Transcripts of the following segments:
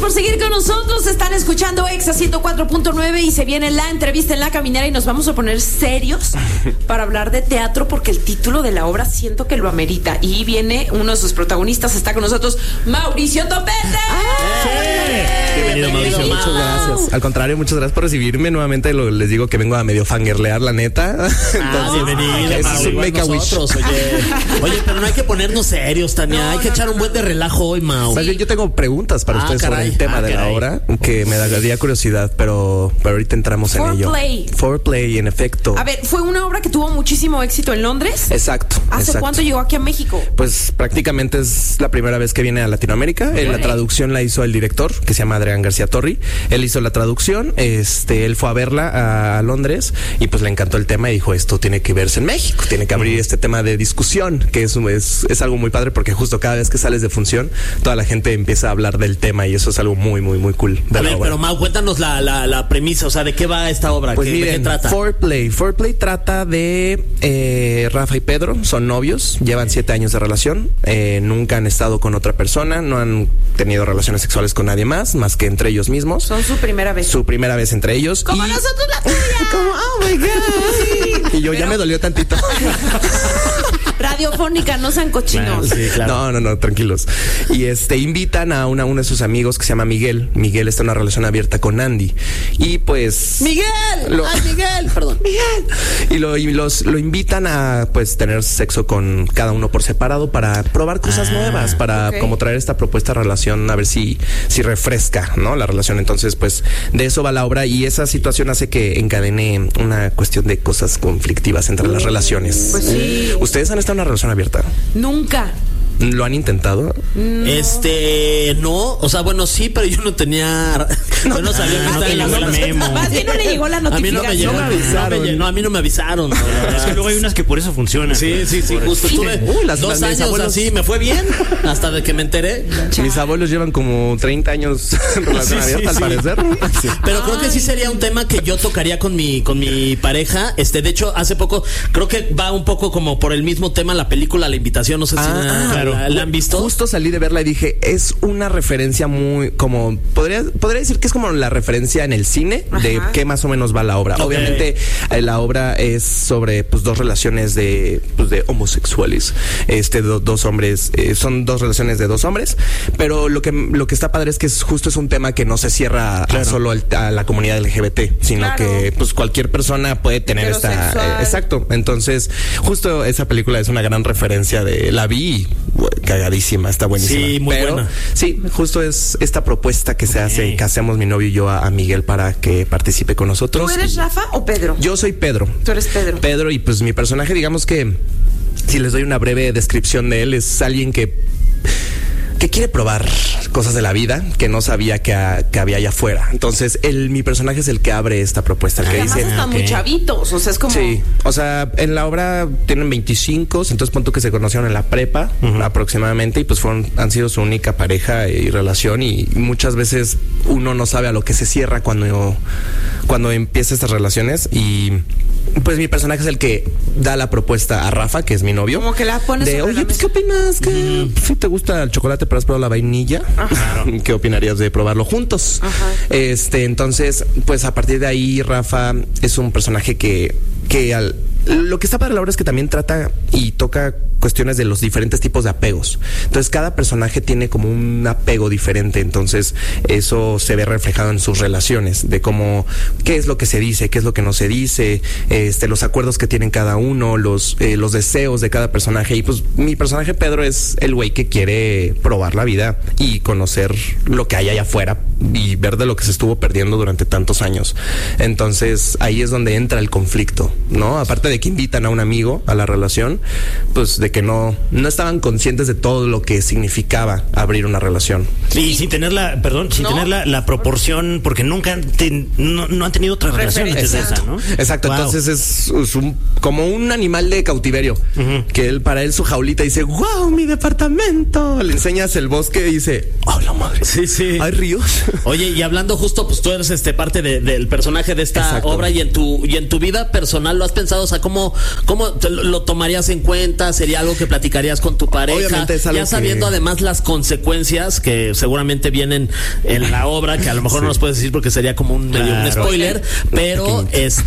Por seguir con nosotros, están escuchando Exa 104.9 y se viene la entrevista en La Caminera y nos vamos a poner serios para hablar de teatro porque el título de la obra siento que lo amerita y viene uno de sus protagonistas, está con nosotros Mauricio Topete. Bienvenido, Mauricio. Muchas gracias. Al contrario, muchas gracias por recibirme nuevamente. Les digo que vengo a medio fangirlear, la neta. Bienvenido, es un make a wish. Oye, pero no hay que ponernos serios, Tania. Hay que echar un buen de relajo hoy, Mau. Más bien, yo tengo preguntas para ustedes sobre el tema de la obra que me daría curiosidad, pero ahorita entramos en ello. Foreplay, en efecto. A ver, fue una obra que tuvo muchísimo éxito en Londres. Exacto. ¿Hace cuánto llegó aquí a México? Pues prácticamente es la primera vez que viene a Latinoamérica. La traducción la hizo el director, que se llama Adrián García Torri. Él hizo la traducción, él fue a verla a Londres y pues le encantó el tema y dijo, esto tiene que verse en México, tiene que abrir este tema de discusión, que es algo muy padre porque justo cada vez que sales de función, toda la gente empieza a hablar del tema y eso es algo muy, muy, muy cool. A ver, pero Mau, cuéntanos la premisa, o sea, ¿de qué va esta obra? Pues ¿De qué trata? Foreplay trata de Rafa y Pedro, son novios, llevan 7 años de relación, nunca han estado con otra persona, no han tenido relaciones sexuales con nadie más que entre ellos mismos. Son su primera vez. Su primera vez entre ellos. Como nosotros la tuya. Como, oh my God. Y yo ya me dolió tantito. Radiofónica, no sean cochinos. Sí, claro. No, tranquilos. Y invitan a uno de sus amigos que se llama Miguel. Miguel está en una relación abierta con Andy. Y pues... ¡Miguel! Perdón. Miguel. Y lo invitan a pues tener sexo con cada uno por separado para probar cosas nuevas, para como traer esta propuesta de relación, a ver si refresca, ¿no? La relación. Entonces, pues de eso va la obra y esa situación hace que encadene una cuestión de cosas conflictivas entre las relaciones. Pues sí. ¿Ustedes han estado en una relación abierta? Nunca. ¿Lo han intentado? No, o sea, bueno, sí, pero yo no tenía... Yo no sabía que estaba en la memo. Más bien no le llegó la notificación. A mí no me avisaron. Es que luego hay unas que por eso funcionan. Sí, justo. Tuve 2 años abuelos, así, me fue bien, hasta de que me enteré. Mis abuelos llevan como 30 años en relación abierta, al parecer. Sí. Pero creo que sí sería un tema que yo tocaría con mi pareja. De hecho, hace poco, creo que va un poco como por el mismo tema la película La Invitación, no sé si ¿la han visto? Justo salí de verla y dije, es una referencia muy como, podría decir que es como la referencia en el cine de qué más o menos va la obra. Okay. Obviamente la obra es sobre pues 2 relaciones de homosexuales, dos hombres, son 2 relaciones de 2 hombres, pero lo que está padre es que justo es un tema que no se cierra solo a la comunidad LGBT, sino que pues cualquier persona puede tener exacto. Entonces, justo esa película es una gran referencia la vi cagadísima, está buenísima. Sí, muy buena. Sí, justo es esta propuesta que se hace, que hacemos mi novio y yo a Miguel para que participe con nosotros. ¿Tú eres Rafa o Pedro? Yo soy Pedro. Tú eres Pedro. Pedro, y pues mi personaje, digamos que si les doy una breve descripción de él, es alguien que quiere probar cosas de la vida que no sabía que había allá afuera. Entonces, mi personaje es el que abre esta propuesta. El que además dice, están muy chavitos, o sea, es como... Sí, o sea, en la obra tienen 25, entonces punto que se conocieron en la prepa aproximadamente y pues han sido su única pareja y relación y muchas veces uno no sabe a lo que se cierra cuando empieza estas relaciones y... Pues mi personaje es el que da la propuesta a Rafa, que es mi novio. Como que la pones sobre oye, pues, ¿qué opinas? Que si te gusta el chocolate, pero has probado la vainilla. ¿Qué opinarías de probarlo juntos? Entonces, pues a partir de ahí, Rafa es un personaje que lo que está para la obra es que también trata y toca cuestiones de los diferentes tipos de apegos. Entonces, cada personaje tiene como un apego diferente. Entonces, eso se ve reflejado en sus relaciones, de cómo, qué es lo que se dice, qué es lo que no se dice, los acuerdos que tienen cada uno, los deseos de cada personaje. Y pues, mi personaje Pedro es el güey que quiere probar la vida y conocer lo que hay allá afuera y ver de lo que se estuvo perdiendo durante tantos años. Entonces, ahí es donde entra el conflicto, ¿no? Aparte de que invitan a un amigo a la relación, pues de que no estaban conscientes de todo lo que significaba abrir una relación. Y sin tener la la proporción, porque nunca no han tenido otra relación antes de esa, ¿no? Exacto, wow. Entonces es como un animal de cautiverio, que para él su jaulita dice, wow, mi departamento. Le enseñas el bosque y dice, oh, la madre. Sí. Hay ríos. Oye, y hablando justo, pues tú eres parte del personaje de esta obra y en tu vida personal, ¿lo has pensado sacar ¿cómo lo tomarías en cuenta? ¿Sería algo que platicarías con tu pareja? Obviamente es algo ya sabiendo además las consecuencias que seguramente vienen en la obra, que a lo mejor no nos puedes decir porque sería como un spoiler, pero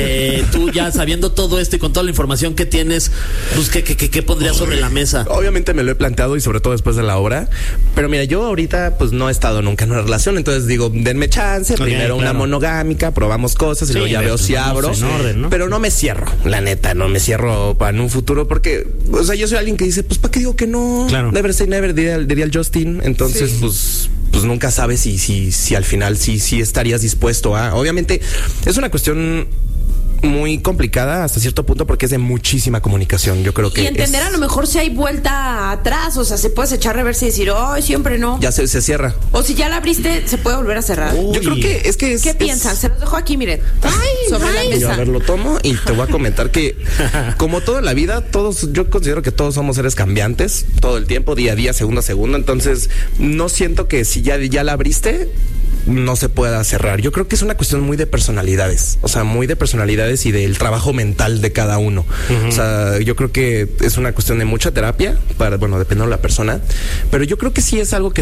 tú ya sabiendo todo esto y con toda la información que tienes, pues ¿qué pondrías sobre la mesa? Obviamente me lo he planteado y sobre todo después de la obra, pero mira, yo ahorita pues no he estado nunca en una relación, entonces digo, denme chance, primero una monogámica, probamos cosas y luego ya veo si abro, orden, ¿no? Pero no me cierro, la neta, no me cierro en un futuro porque, o sea, yo soy alguien que dice, pues ¿para qué digo que no? Claro. Never say never, diría el Justin, entonces pues nunca sabes si al final sí estarías dispuesto a, obviamente es una cuestión muy complicada hasta cierto punto porque es de muchísima comunicación. Yo creo que. Y entender a lo mejor si hay vuelta atrás, o sea, se puedes echar reversa y decir, siempre no. Ya se cierra. O si ya la abriste, se puede volver a cerrar. Yo creo que es que ¿Qué piensan? Se los dejo aquí, miren. Sobre la mesa. Yo, a ver, lo tomo y te voy a comentar que, como todo en la vida, yo considero que todos somos seres cambiantes todo el tiempo, día a día, segundo a segundo. Entonces, no siento que si ya la abriste, no se pueda cerrar. Yo creo que es una cuestión muy de personalidades, o sea, muy de personalidades y del trabajo mental de cada uno. O sea, yo creo que es una cuestión de mucha terapia dependiendo de la persona, pero yo creo que sí es algo que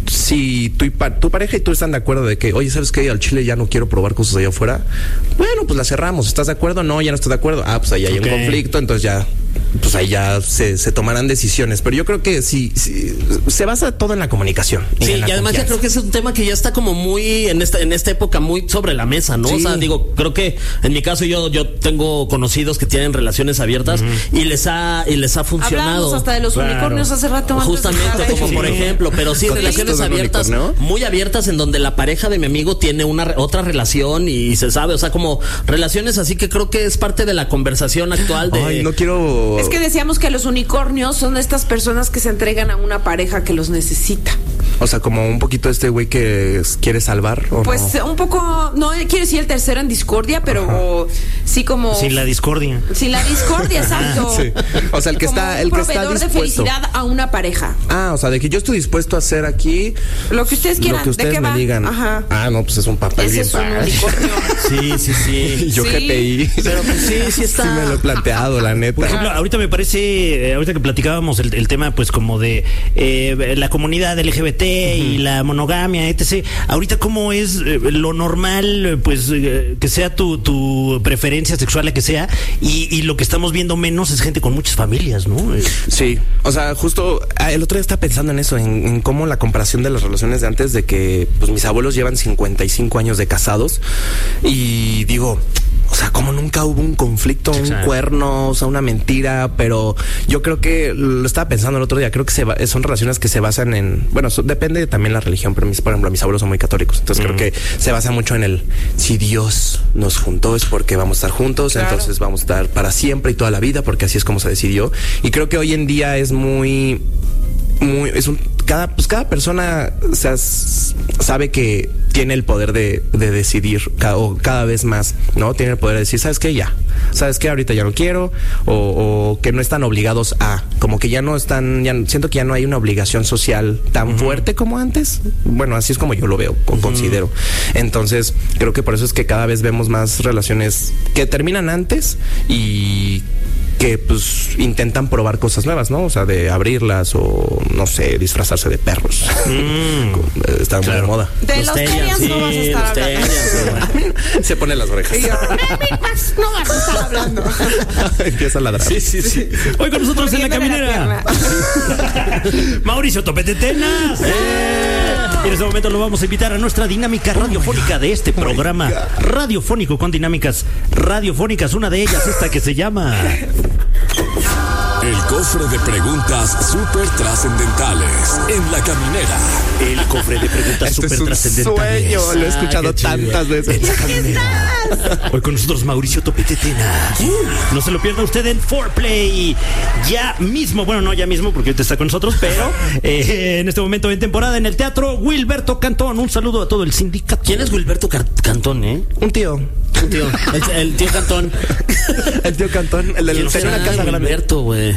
si tu pareja y tú están de acuerdo de que, oye, ¿sabes qué? Al chile ya no quiero probar cosas allá afuera. Bueno, pues la cerramos. ¿Estás de acuerdo? No, ya no estoy de acuerdo. Pues ahí hay un conflicto, entonces ya pues ahí ya se tomarán decisiones. Pero yo creo que sí se basa todo en la comunicación. Sí, y además ya creo que ese es un tema que ya está como muy en esta época muy sobre la mesa, ¿no? Sí. O sea, digo, creo que en mi caso yo tengo conocidos que tienen relaciones abiertas y les ha funcionado. Hablamos hasta de los unicornios hace rato. Justamente, como por ejemplo, pero sí relaciones abiertas, muy abiertas, en donde la pareja de mi amigo tiene otra relación y se sabe, o sea, como relaciones así, que creo que es parte de la conversación actual de... Ay, no quiero... Es que decíamos que los unicornios son estas personas que se entregan a una pareja que los necesita. O sea, como un poquito este güey que quiere salvar, ¿o pues no? Un poco, no quiere decir el tercero en discordia, pero sí como... Sin la discordia. Sin la discordia, exacto. Sí. O sea, el que está dispuesto. Proveedor de felicidad a una pareja. O sea, de que yo estoy dispuesto a hacer aquí lo que ustedes quieran. Lo que ustedes me digan. Ajá. No, pues es un papel ese bien es un unicornio. Sí. Yo GPI. Pero pues sí está. Sí me lo he planteado, la neta. Por ejemplo, ahorita me parece, ahorita que platicábamos el tema, pues como de la comunidad LGBT y la monogamia, etc. Ahorita, ¿cómo es lo normal, pues, que sea tu preferencia sexual, la que sea, y lo que estamos viendo menos es gente con muchas familias, ¿no? Sí, o sea, justo el otro día estaba pensando en eso, en cómo la comparación de las relaciones de antes, de que pues mis abuelos llevan 55 años de casados, y digo, o sea, como nunca hubo un conflicto, un cuerno, o sea, una mentira, pero yo creo que, lo estaba pensando el otro día, creo que son relaciones que se basan en, depende también la religión, pero por ejemplo, mis abuelos son muy católicos, entonces creo que se basa mucho en si Dios nos juntó es porque vamos a estar juntos, entonces vamos a estar para siempre y toda la vida, porque así es como se decidió, y creo que hoy en día es cada persona sabe que tiene el poder de decidir cada vez más, ¿no? Tiene el poder de decir, ¿sabes qué? ¿Sabes qué? Ahorita ya no quiero, o que no están obligados como que ya no están, siento que ya no hay una obligación social tan fuerte como antes. Bueno, así es como yo lo veo, considero. Entonces, creo que por eso es que cada vez vemos más relaciones que terminan antes y que pues intentan probar cosas nuevas, ¿no? O sea, de abrirlas o, no sé, disfrazarse de perros. Está muy de moda. De los Terians no vas a estar hablando. Se pone las orejas. No vas a estar hablando. Empieza a ladrar. Sí. Hoy con nosotros en la caminera, Mauricio Topetetenas. Y en este momento lo vamos a invitar a nuestra dinámica radiofónica de este programa radiofónico con dinámicas radiofónicas. Una de ellas, esta que se llama... El cofre de preguntas súper trascendentales en la caminera. El cofre de preguntas súper trascendentales. Sueño, lo he escuchado tantas veces. Hoy con nosotros Mauricio Topetetenas. No se lo pierda usted en 4Play. Ya mismo, bueno, no ya mismo porque ahorita está con nosotros, pero en este momento en temporada en el teatro Wilberto Cantón. Un saludo a todo el sindicato. ¿Quién es Wilberto Cantón, Un tío. El tío Cantón. El tío Cantón, el de la casa grande. Wilberto, güey.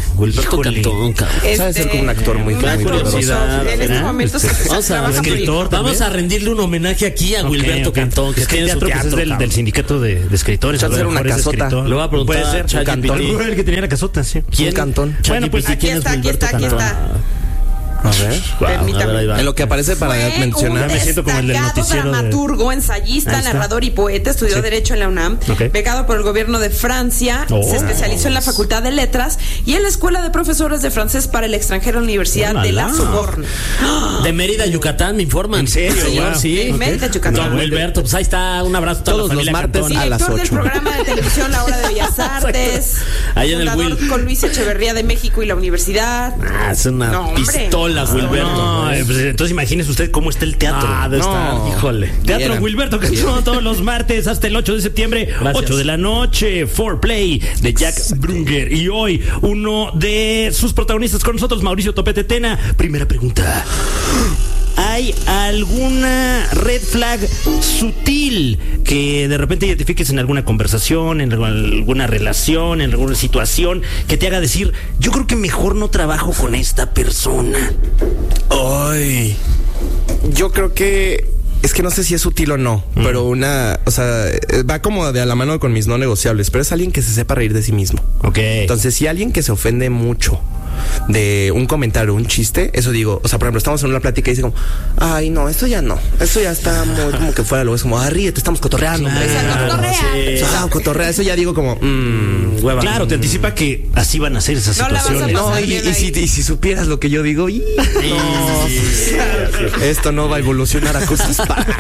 Gilberto Híjole. Cantón, cabrón. Sabe ser como un actor muy una muy curiosidad. poderoso. En este momento se Vamos a, trabaja escritor. vamos a rendirle un homenaje aquí a Gilberto Ok. Cantón, que Es que tiene el su teatro, pues, teatro, es del cabrón. sindicato de escritores. Chance a lo era una mejor es casota. escritor. Le voy a preguntar Puede a ser. ChatGPT. Cantón. Fue el que tenía la casota, sí. Un cantón. Bueno, pues, ChatGPT, ¿quién es aquí Gilberto está. Cantón? A ver. Guau, a ver, ahí va. En lo que aparece para Fue mencionar. un Me siento como el del destacado noticiero de- dramaturgo, ensayista, Ahí está. narrador y poeta. Estudió Sí. Derecho en la UNAM. Ok. Becado por el gobierno de Francia. Oh. Se especializó en la Facultad de Letras y en la Escuela de Profesores de Francés para el Extranjero en la Universidad de la ¡Ólala! Sorbonne. De Mérida, Yucatán, me informan. ¿En serio? Señor, Wow. sí. De Mérida, Yucatán. Don Gilberto, pues ahí está. Un abrazo a toda Todos la los familia martes Cantón. a las Director del 8. programa de televisión La Hora de Bellas Artes. Ahí en el Fundador Will. con Luis Echeverría de México y la universidad. Ah, es una No, hombre. pistola, Gilberto. No, pues, entonces imagínese usted cómo está el teatro. Ah, de estar, No. híjole. Teatro Vieran. Gilberto Cantón todos los martes hasta el 8 de septiembre, Gracias. 8 de la noche, Foreplay de Jack Brunger. Y hoy uno de sus protagonistas con nosotros, Mauricio Topete Tena. Primera pregunta. ¿Hay alguna red flag sutil que de repente identifiques en alguna conversación, en alguna relación, en alguna situación que te haga decir, yo creo que mejor no trabajo con esta persona? Ay. Yo creo que es que no sé si es útil o no, pero o sea, va como de a la mano con mis no negociables, pero es alguien que se sepa reír de sí mismo. Ok. Entonces, si alguien que se ofende mucho de un comentario, un chiste, eso digo, o sea, por ejemplo, estamos en una plática y dice como, ay, no, esto ya está muy como que fuera, luego es como, ríete, estamos cotorreando, hombre. Cotorrea, eso ya digo como, Hueva. Claro, te anticipa que así van a ser esas No la vas a situaciones. pasar. no, bien y si supieras lo que yo digo, esto no va a evolucionar a cosas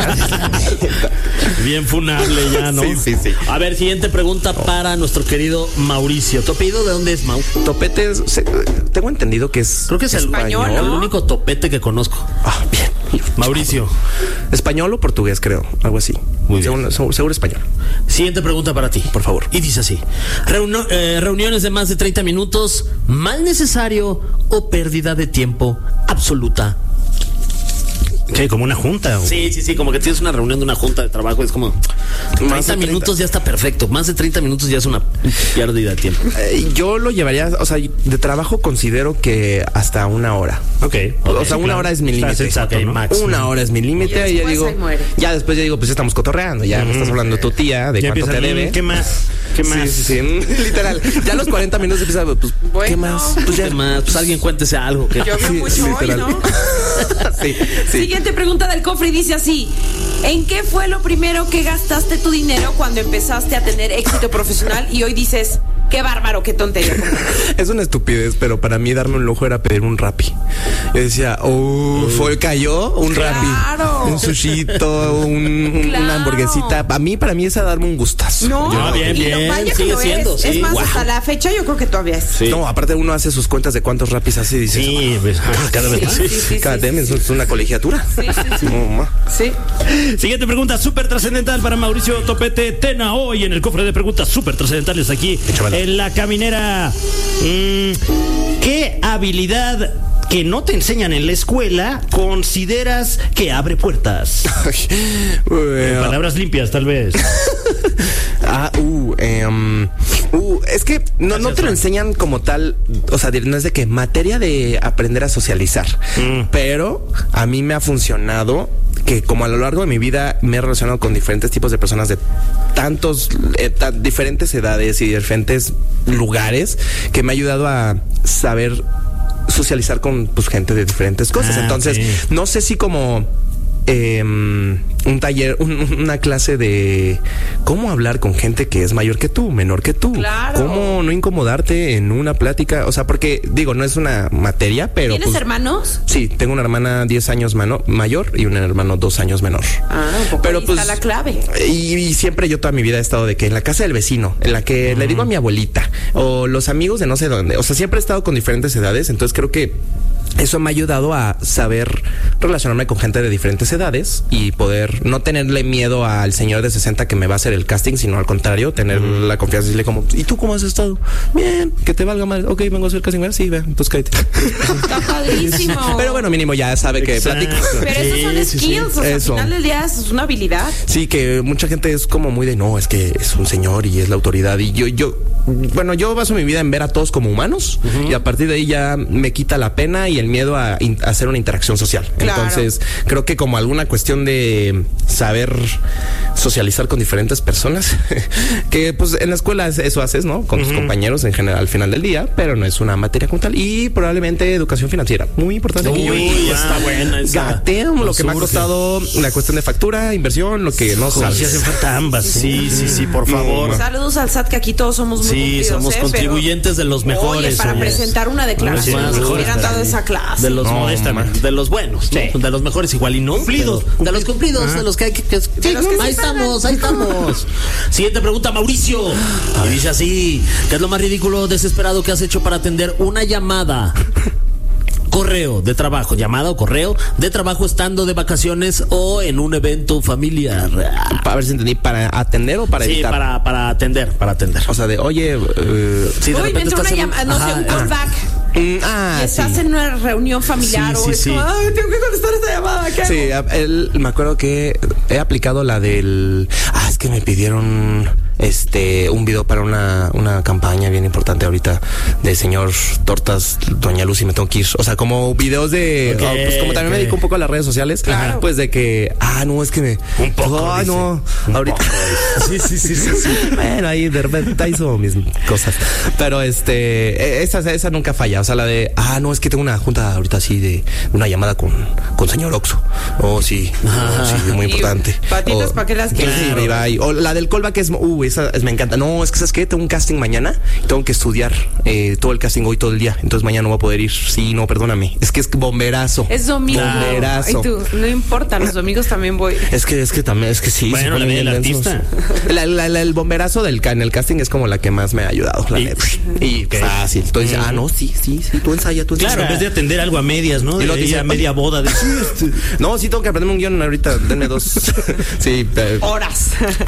Bien funable ya, ¿no? Sí. A ver, siguiente pregunta para nuestro querido Mauricio. ¿Tu apellido de dónde es, Mau? Topete, tengo entendido que es Creo que es Español, el ¿no? único topete que conozco. Ah, bien. Mauricio. Español o portugués, creo, algo así. Muy bien. Seguro español. Siguiente pregunta para ti. Por favor. Y dice así. Reuniones de más de 30 minutos, mal necesario o pérdida de tiempo absoluta. ¿Qué? ¿Como una junta? ¿O? Sí, como que tienes una reunión de una junta de trabajo, es como 30 minutos ya está perfecto, más de 30 minutos ya es una pérdida de tiempo. Yo lo llevaría, o sea, de trabajo considero que hasta 1 hora. Ok. O sea, 1 hora es mi Está límite. sensato, Ok, ¿no? max. 1 hora es mi límite y ya después digo, ahí muere. ya después ya digo, pues ya estamos cotorreando, ya me estás hablando tu tía de Ya cuánto te empiezan, debe. ¿qué más? ¿Qué más? Sí. Literal. Ya a los 40 minutos empieza, pues, Bueno. ¿qué más? Pues ya. ¿Qué más? Pues alguien cuéntese algo. que- Yo veo Sí, mucho hoy, literal. ¿no? Sí. Siguiente pregunta del cofre y dice así: ¿en qué fue lo primero que gastaste tu dinero cuando empezaste a tener éxito profesional y hoy dices, qué bárbaro, qué tontería? Es una estupidez, pero para mí darme un lujo era pedir un Rappi. Yo decía, cayó un Claro. Rappi, un sushito, una Claro. hamburguesita. Para mí esa darme un gustazo. No, Ah, bien, y lo bien, vaya que sigue lo siendo, es. sí, Es más, guau. hasta la fecha yo creo que todavía es. Sí. No, aparte uno hace sus cuentas de cuántos Rappis hace y dice, Sí, pues, cada vez más. cada tema es una colegiatura. Sí. No, ma. Sí. Siguiente pregunta súper trascendental para Mauricio Topete Tena. Hoy en el cofre de preguntas súper trascendentales aquí en La Caminera. ¿Qué habilidad que no te enseñan en la escuela consideras que abre puertas? Palabras limpias, tal vez. Es que no te lo enseñan como tal, o sea, no es de que materia de aprender a socializar, pero a mí me ha funcionado que como a lo largo de mi vida me he relacionado con diferentes tipos de personas de diferentes edades y diferentes lugares, que me ha ayudado a saber socializar con gente de diferentes cosas. Entonces, no sé si como un taller, una clase de cómo hablar con gente que es mayor que tú, menor que tú. Claro. Cómo no incomodarte en una plática. O sea, porque digo, no es una materia, pero. ¿Tienes hermanos? Sí, tengo una hermana 10 años mayor y un hermano 2 años menor. Un poco Pero ahí pues está la clave. y siempre yo toda mi vida he estado de que en la casa del vecino, en la que le digo a mi abuelita o los amigos de no sé dónde. O sea, siempre he estado con diferentes edades, entonces creo que eso me ha ayudado a saber relacionarme con gente de diferentes edades y poder no tenerle miedo al señor de 60 que me va a hacer el casting, sino al contrario, tener la confianza y decirle como, ¿y tú cómo has estado? Bien, que te valga mal. Ok, vengo a hacer el casting. Sí, ve, entonces cállate. Está padrísimo. Pero bueno, mínimo ya sabe que platico. Pero esos son skills, o sea, al final del día es una habilidad. Sí, que mucha gente es como muy de, no, es que es un señor y es la autoridad. Y yo baso mi vida en ver a todos como humanos y a partir de ahí ya me quita la pena y el miedo a hacer una interacción social. Claro. Entonces, creo que como alguna cuestión de saber socializar con diferentes personas, que pues en la escuela eso haces, ¿no? Con tus compañeros en general al final del día, pero no es una materia como tal. Y probablemente educación financiera, muy importante. Está buena esa. Gateam, lo que me ha costado la cuestión de factura, inversión, lo que no sabes. Sí, hacen falta ambas. Sí, por favor. Saludos al SAT, que aquí todos somos muy cumplidos, somos contribuyentes de los mejores. Oye, para presentar una declaración, nos hubieran dado esa clase. De los de los buenos, ¿no? De los mejores igual y no. Cumplidos. De los cumplidos, de los que hay que ahí estamos. Siguiente pregunta, Mauricio. Y dice así: ¿qué es lo más ridículo, desesperado que has hecho para atender una llamada? Correo de trabajo, llamada o correo de trabajo estando de vacaciones o en un evento familiar. A ver si entendí, ¿para atender o para editar? Sí, para atender. O sea, de, oye... sí, de repente estás en un callback. Y estás en una reunión familiar o es como, ay, tengo que contestar esta llamada, ¿qué hago? Me acuerdo que he aplicado la del... es que me pidieron un video para una campaña bien importante ahorita de señor Tortas, Doña Lucy, me tengo que ir. O sea, como videos de... pues como también me dedico un poco a las redes sociales, pues de que... no, es que me... Un poco, no, ahorita... Sí. Bueno, ahí de repente hizo mis cosas. Pero esa nunca falla. O sea, la de... no, es que tengo una junta ahorita así de... Una llamada con señor Oxxo. Sí, muy importante. Patitas, ¿para qué las quieres? O la del callback es... esa me encanta. No, es que ¿sabes qué? Tengo un casting mañana y tengo que estudiar todo el casting hoy todo el día. Entonces mañana no voy a poder ir. Sí, no, perdóname. Es que es bomberazo. Es domingo. Bomberazo. Ay, tú, no importa, los domingos también voy. Es que también, es que sí. Bueno, la vida del artista. El bomberazo en el casting es como la que más me ha ayudado, la neta. Y fácil. Entonces, no, sí, tú ensaya. Claro, en vez de atender algo a medias, ¿no? Y lo dice a media boda. No, sí tengo que aprenderme un guión ahorita. Denme 2. Sí. Horas.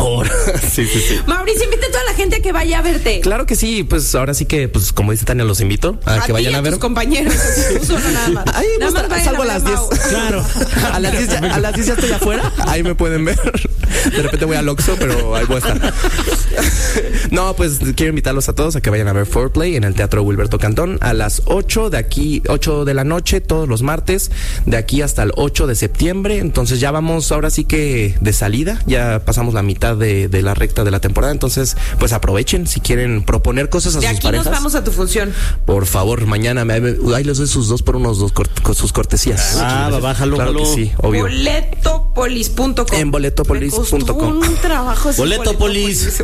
Sí. Mauricio, invita a toda la gente a que vaya a verte. Claro que sí, pues ahora sí que, pues como dice Tania, los invito a que vayan a ver. Tus compañeros, nada más. Ahí salgo a las 10. Claro. A las 10 ya estoy afuera. Ahí me pueden ver. De repente voy al Oxxo, pero ahí voy a estar. No, pues quiero invitarlos a todos a que vayan a ver Foreplay en el Teatro Wilberto Cantón a las 8 de la noche, todos los martes, de aquí hasta el 8 de septiembre. Entonces ya vamos ahora sí que de salida, ya pasamos la mitad de la recta de la temporada. Entonces, pues aprovechen si quieren proponer cosas a sus parejas. De aquí nos vamos a tu función. Por favor, mañana ahí les doy sus 2x1 con sus cortesías. Bájalo. Claro que sí, obvio. Boletopolis.com. En boletopolis.com. Un trabajo así. Boletopolis.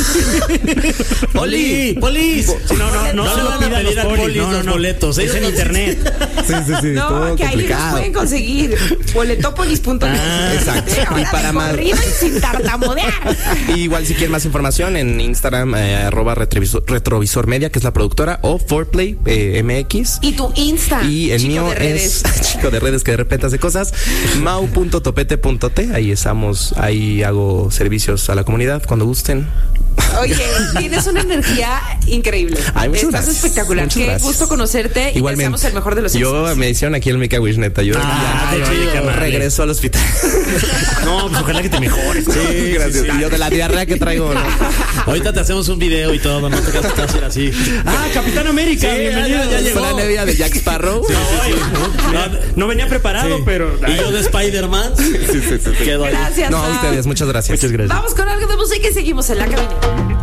Polis. No se lo pidan pedir al Polis los boletos. Es en internet. Sí. No, que ahí los pueden conseguir. Boletopolis.com. Exacto. Y para más. Y sin tartamudear. Igual si quieren más información en Instagram, @retrovisor media, que es la productora, o Foreplay MX. Y tu Insta. Y el mío es chico de redes que de repente hace cosas. mau.topete.t. Ahí estamos, ahí hago servicios a la comunidad cuando gusten. Oye, tienes una energía increíble. Estás espectacular. Qué gusto conocerte. Y igualmente, deseamos el mejor de los éxitos. Yo me hicieron aquí el Make a Wish, neta. Yo regreso al hospital. No, pues ojalá que te mejores. Sí, gracias. Y yo de la diarrea que traigo, ¿no? Ahorita te hacemos un video y todo, no te quedas así. Capitán América, bienvenido. Ya llegó la nevia de Jack Sparrow. No venía preparado, pero... Y yo de Spider-Man. Sí. Gracias. No, a ustedes, muchas gracias. Vamos con algo de música y seguimos en la cabina.